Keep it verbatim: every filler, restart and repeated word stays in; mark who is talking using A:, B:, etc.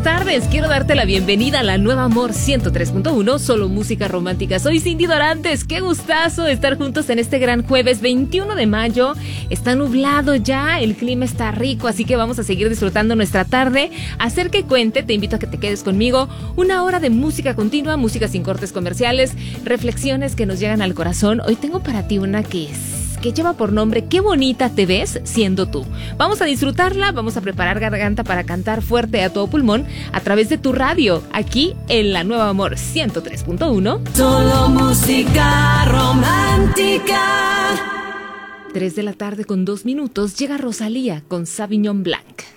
A: tardes, quiero darte la bienvenida a la Nueva Amor ciento tres punto uno, solo música romántica. Soy Cindy Dorantes, qué gustazo estar juntos en este gran jueves veintiuno de mayo. Está nublado ya, el clima está rico, así que vamos a seguir disfrutando nuestra tarde. Hacer que cuente, te invito a que te quedes conmigo. Una hora de música continua, música sin cortes comerciales, reflexiones que nos llegan al corazón. Hoy tengo para ti una que es... que lleva por nombre Qué bonita te ves siendo tú. Vamos a disfrutarla, vamos a preparar garganta para cantar fuerte a todo pulmón a través de tu radio, aquí en la Nueva Amor ciento tres punto uno.
B: Solo música romántica.
A: tres de la tarde con dos minutos llega Rosalía con Sauvignon Blanc.